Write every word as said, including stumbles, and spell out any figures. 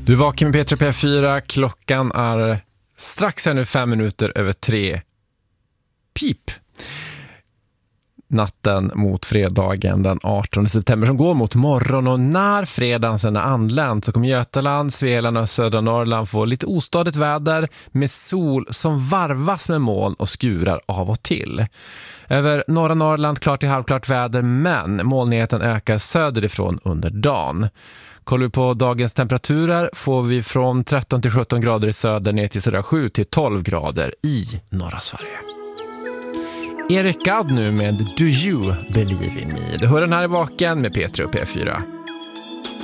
Du är vaken med P tre P fyra. Klockan är strax här nu fem minuter över tre. Pip. Natten mot fredagen den artonde september som går mot morgon, och när fredagen sen är anlänt så kommer Götaland, Svealand och södra Norrland få lite ostadigt väder med sol som varvas med moln och skurar av och till. Över norra Norrland klart till halvklart väder, men molnigheten ökar söderifrån under dagen. Kollar vi på dagens temperaturer får vi från tretton till sjutton grader i söder ner till sådär sju till tolv grader i norra Sverige. Erik Gadd nu med Do You Believe In Me. Du hör den här i Vaken med P tre och P fyra.